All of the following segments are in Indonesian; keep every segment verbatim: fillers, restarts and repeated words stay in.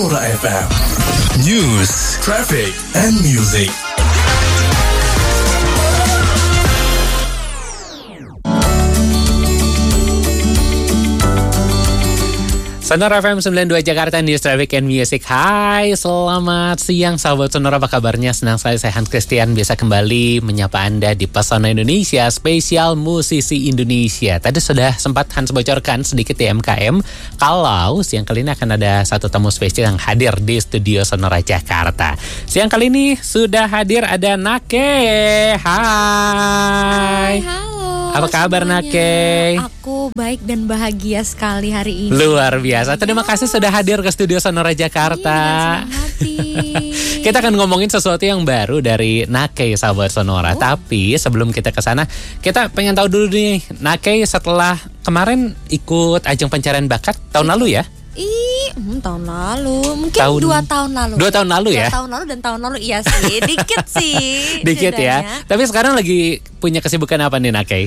Sonora F M. News, traffic, and music. Sonora F M sembilan puluh dua Jakarta, News, Traffic, and Music. Hai, selamat siang sahabat Sonora, apa kabarnya? Senang sekali saya Hans Christian bisa kembali menyapa Anda di Pesona Indonesia, spesial musisi Indonesia. Tadi sudah sempat Hans bocorkan sedikit di M K M kalau siang kali ini akan ada satu tamu spesial yang hadir di studio Sonora Jakarta. Siang kali ini sudah hadir ada Nake. Hai. Hai, halo. Apa kabar semuanya? Nake? Aku baik dan bahagia sekali hari ini. Luar biasa. Terima kasih sudah hadir ke studio Sonora Jakarta. Iya, Kita akan ngomongin sesuatu yang baru dari Nake, sahabat Sonora. Oh. Tapi sebelum kita ke sana, kita pengen tahu dulu nih, Nake setelah kemarin ikut ajang pencarian bakat tahun lalu ya? Ih, hmm, tahun lalu, mungkin tahun, dua tahun lalu. Dua tahun lalu ya? Dua tahun lalu dan tahun lalu, iya sih, dikit sih. Dikit ya. Tapi sekarang lagi punya kesibukan apa nih Nake?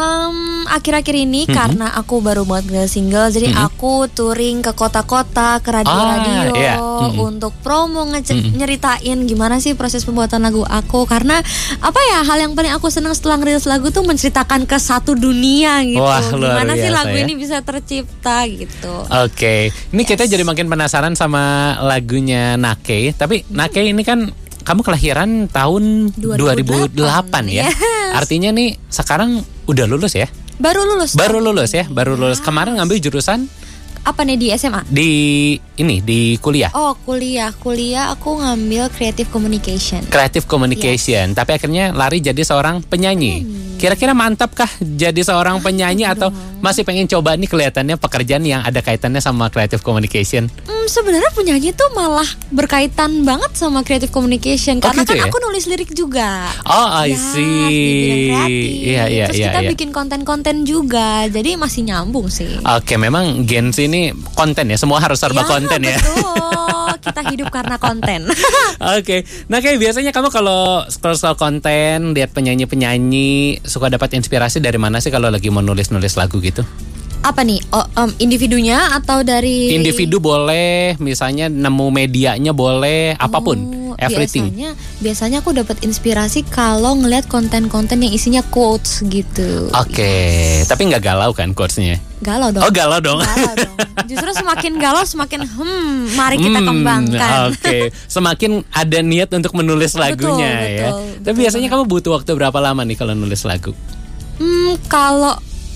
Um, akhir-akhir ini mm-hmm. karena aku baru buat single, jadi mm-hmm. aku touring ke kota-kota, ke radio-radio ah, yeah. mm-hmm. untuk promo nge- mm-hmm. nyeritain gimana sih proses pembuatan lagu aku. Karena apa ya, hal yang paling aku senang setelah ngerilis lagu tuh menceritakan ke satu dunia gitu. Wah, luar gimana biasa, sih lagu ya? ini bisa tercipta gitu. Oke, okay. Ini yes. kita jadi makin penasaran sama lagunya Nake. Tapi Nake ini kan kamu kelahiran tahun dua ribu delapan ya. Yes. Artinya nih sekarang udah lulus ya? Baru lulus. Baru lulus ya, baru lulus. Kemarin ngambil jurusan apa nih di S M A? Di ini di kuliah. Oh, kuliah. Kuliah aku ngambil Creative Communication. Creative Communication. Yes. Tapi akhirnya lari jadi seorang penyanyi. Hmm. Kira-kira mantap kah jadi seorang penyanyi atau masih pengen coba nih kelihatannya pekerjaan yang ada kaitannya sama Creative Communication? Hmm, sebenarnya penyanyi tuh malah berkaitan banget sama Creative Communication. Oh, karena gitu kan ya? aku nulis lirik juga. Oh, I ya, see. Di bidang kreatif. Iya, iya, Terus iya, kita iya. bikin konten-konten juga. Jadi masih nyambung sih. Oke, memang Gen Z ini konten ya. Semua harus serba ya, konten ya. Betul. Kita hidup karena konten. Oke. Nah, kayak biasanya kamu kalau scroll-scroll konten, lihat penyanyi-penyanyi, suka dapat inspirasi dari mana sih kalau lagi mau nulis-nulis lagu gitu? Apa nih? Oh, um, individunya atau dari individu boleh, misalnya nemu medianya boleh, apapun, oh, everything. Biasanya, biasanya aku dapat inspirasi kalau ngelihat konten-konten yang isinya quotes gitu. Oke, okay. Yes. Tapi nggak galau kan quotesnya? Galau dong. Oh, galau dong. Galau dong. Justru semakin galau semakin hmm, mari kita hmm, kembangkan. Oke, okay. Semakin ada niat untuk menulis lagunya betul, ya. Betul, Tapi betul biasanya banget. kamu butuh waktu berapa lama nih kalau nulis lagu? Hmm, kalau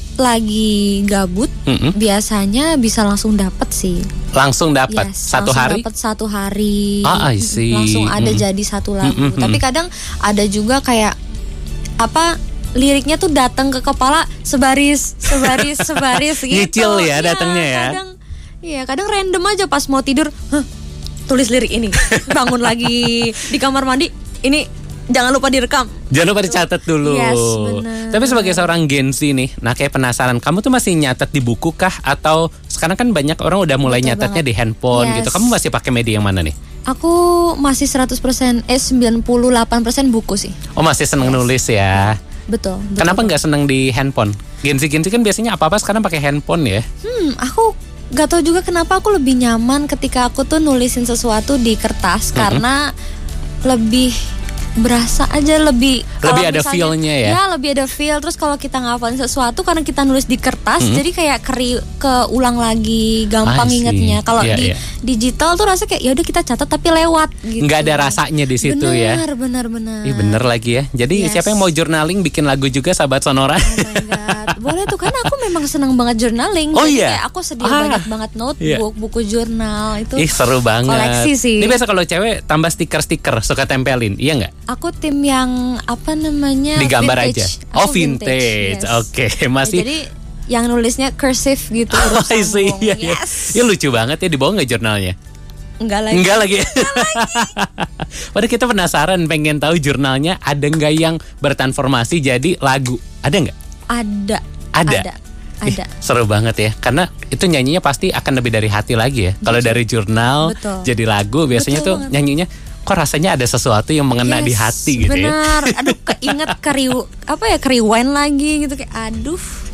lagi gabut, mm-hmm. biasanya bisa langsung dapat sih. Langsung dapat yes, satu langsung hari? Dapat satu hari. Ah, I see. Langsung ada mm-hmm. jadi satu lagu. Mm-hmm. Tapi kadang ada juga kayak apa? Liriknya tuh datang ke kepala sebaris, sebaris, sebaris gitu. Nyicil ya datangnya ya. Kadang, iya, kadang random aja pas mau tidur, huh, tulis lirik ini. Bangun lagi di kamar mandi, ini jangan lupa direkam. Jangan lupa dicatat dulu. Yes, benar. Tapi sebagai seorang Gen Z nih, nah kayak penasaran, kamu tuh masih nyatet di buku kah? Atau sekarang kan banyak orang udah mulai betul nyatetnya banget. di handphone Yes. gitu. Kamu masih pakai media yang mana nih? Aku masih seratus persen, eh sembilan puluh delapan persen buku sih. Oh, masih seneng yes. nulis ya? Betul, betul. Kenapa nggak seneng di handphone? Gen Z Gen Z kan biasanya apa-apa sekarang pakai handphone ya? Hmm, aku gak tahu juga kenapa aku lebih nyaman ketika aku tuh nulisin sesuatu di kertas. Mm-hmm. Karena lebih berasa aja, lebih lebih ada feel-nya ya. Ya, lebih ada feel. Terus kalau kita ngafalin sesuatu karena kita nulis di kertas, mm-hmm. jadi kayak keri keulang lagi, gampang ingetnya. Kalau yeah, di yeah. digital tuh rasa kayak ya udah kita catat tapi lewat gitu. Nggak ada rasanya di situ bener, ya. Bener bener bener. Ih, bener lagi ya. Jadi yes. siapa yang mau journaling bikin lagu juga sahabat Sonora? Oh my god. Boleh tuh, karena aku memang senang banget journaling. Oh jadi iya. kayak aku sedia ah. banyak banget notebook, yeah. buku jurnal itu. Ih, seru banget. Koleksi sih. Ini biasa kalau cewek tambah stiker-stiker suka tempelin, iya nggak? Aku tim yang apa namanya? Digambar vintage. aja. Aku Oh vintage. Yes. Oke, okay. Masih. Jadi yang nulisnya cursive gitu. Oh, I see. Ya, yes. ya lucu banget ya, dibawa nggak jurnalnya? Enggak lagi. Enggak lagi. Enggak lagi. Padahal kita penasaran pengen tahu jurnalnya ada nggak yang bertransformasi jadi lagu? Ada nggak? Ada. Ada. Ada. Ada. Ih, seru banget ya, karena itu nyanyinya pasti akan lebih dari hati lagi ya. Kalau dari jurnal betul. Jadi lagu biasanya betul tuh banget. Nyanyinya kok rasanya ada sesuatu yang mengena yes, di hati gitu benar. ya. Aduh, keinget keriu apa ya keriwan lagi gitu kayak aduh.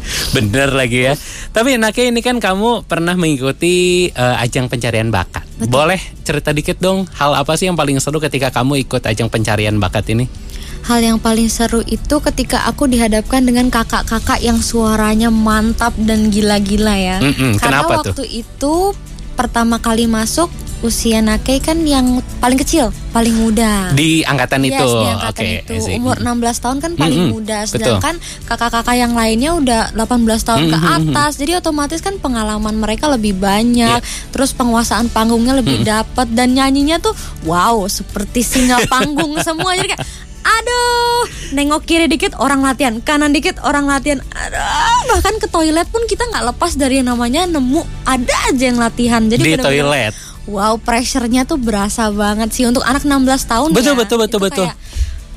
Bener lagi ya. Tapi Nake, ini kan kamu pernah mengikuti uh, ajang pencarian bakat. Betul. Boleh cerita dikit dong, hal apa sih yang paling seru ketika kamu ikut ajang pencarian bakat ini? Hal yang paling seru itu ketika aku dihadapkan dengan kakak-kakak yang suaranya mantap dan gila-gila ya. Mm-mm, Karena kenapa waktu tuh? itu pertama kali masuk, usia Nake kan yang paling kecil, paling muda. Di angkatan yes, itu. di angkatan okay, itu. Umur enam belas tahun kan paling mm-hmm, muda. Sedangkan betul. kakak-kakak yang lainnya udah delapan belas tahun mm-hmm. ke atas. Jadi otomatis kan pengalaman mereka lebih banyak. Yeah. Terus penguasaan panggungnya lebih mm-hmm. dapat. Dan nyanyinya tuh wow, seperti singa panggung semua. Jadi kayak aduh, nengok kiri dikit orang latihan, kanan dikit orang latihan. Aduh, bahkan ke toilet pun kita nggak lepas dari yang namanya nemu ada aja yang latihan. Jadi di toilet. Wow, pressure-nya tuh berasa banget sih untuk anak enam belas tahun. Betul, ya. betul, betul, betul. Kayak,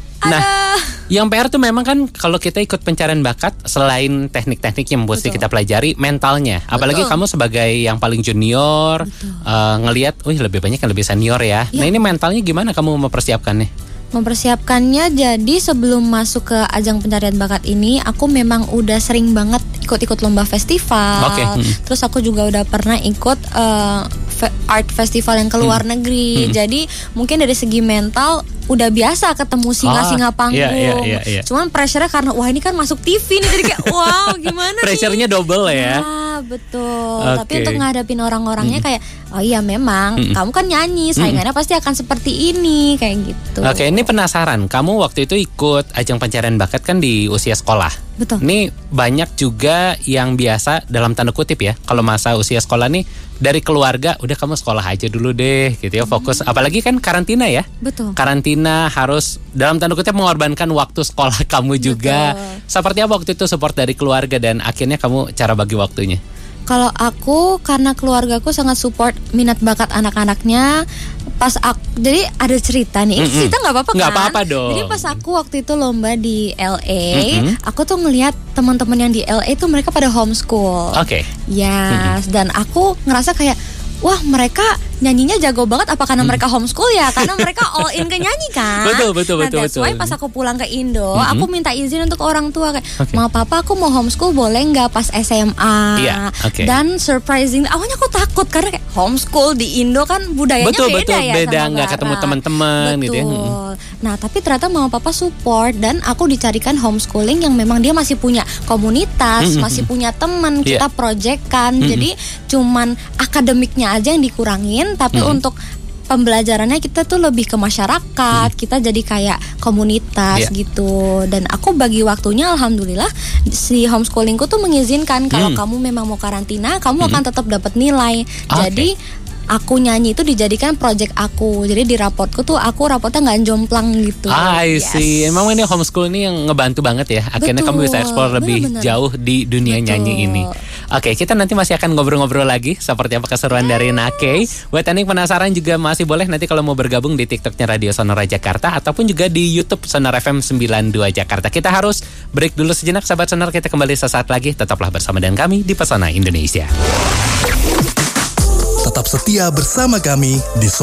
nah, yang P R tuh memang kan kalau kita ikut pencarian bakat, selain teknik-teknik yang mesti kita pelajari, mentalnya. Apalagi betul. kamu sebagai yang paling junior, uh, ngelihat, wih lebih banyak yang lebih senior ya. ya. Nah ini mentalnya gimana kamu mempersiapkannya? Mempersiapkannya jadi sebelum masuk ke ajang pencarian bakat ini, aku memang udah sering banget ikut-ikut lomba festival. Okay. Hmm. Terus aku juga udah pernah ikut uh, fe- art festival yang ke luar hmm. negeri. Hmm. Jadi mungkin dari segi mental udah biasa ketemu singa-singa panggung. Iya, iya, iya. Cuman pressure-nya karena wah ini kan masuk T V nih, jadi kayak wow gimana nih. Pressure-nya double ya. Ya betul. Okay. Tapi untuk ngadepin orang-orangnya hmm. kayak oh iya memang hmm. kamu kan nyanyi, saingannya hmm. pasti akan seperti ini kayak gitu. Oke, okay, ini penasaran. Kamu waktu itu ikut ajang pencarian bakat kan di usia sekolah. Betul. Ini banyak juga yang biasa dalam tanda kutip ya. Kalau masa usia sekolah nih dari keluarga udah kamu sekolah aja dulu deh gitu ya, fokus. Hmm. Apalagi kan karantina ya. Betul. Karantina harus dalam tanda kutip mengorbankan waktu sekolah kamu juga. Betul. Seperti apa waktu itu support dari keluarga dan akhirnya kamu cara bagi waktunya? Kalau aku karena keluargaku sangat support minat bakat anak-anaknya. Pas aku, jadi ada cerita nih, mm-hmm. cerita nggak apa-apa kan? Nggak apa-apa dong. Jadi pas aku waktu itu lomba di L A, mm-hmm. aku tuh ngelihat teman-teman yang di L A tuh mereka pada homeschool. Oke. Okay. Yes, mm-hmm. dan aku ngerasa kayak wah mereka nyanyinya jago banget, apa karena mereka homeschool ya? Karena mereka all in ke nyanyi kan. Betul, betul, nah, betul. That's why betul. pas aku pulang ke Indo, mm-hmm. aku minta izin untuk orang tua kayak, okay. "Ma, papa aku mau homeschool boleh nggak pas S M A?" Iya, okay. Dan surprising, awalnya aku takut karena kayak homeschool di Indo kan budayanya betul, beda betul, ya beda, sama nggak ketemu teman-teman gitu ya. Nah, tapi ternyata mama papa support dan aku dicarikan homeschooling yang memang dia masih punya komunitas, mm-hmm. masih punya teman, yeah. kita project-kan. Mm-hmm. Jadi cuman akademiknya aja yang dikurangin, tapi mm-hmm. untuk pembelajarannya kita tuh lebih ke masyarakat, hmm. kita jadi kayak komunitas yeah. gitu. Dan aku bagi waktunya alhamdulillah si homeschoolingku tuh mengizinkan kalau hmm. kamu memang mau karantina, kamu hmm. akan tetap dapat nilai. Okay. Jadi aku nyanyi itu dijadikan project aku. Jadi di raportku tuh aku rapotnya nggak jomplang gitu. Ah, I see. Yes. Emang ini homeschool ini yang ngebantu banget ya. Akhirnya betul. Kamu bisa explore lebih bener, bener. jauh di dunia betul. Nyanyi ini. Oke, kita nanti masih akan ngobrol-ngobrol lagi seperti apa keseruan yes. dari Nake. Buat Anda yang penasaran juga masih boleh nanti kalau mau bergabung di TikToknya Radio Sonora Jakarta ataupun juga di YouTube Sonora F M sembilan puluh dua Jakarta. Kita harus break dulu sejenak, sahabat Sonora. Kita kembali sesaat lagi. Tetaplah bersama dengan kami di Pesona Indonesia. Tetap setia bersama kami di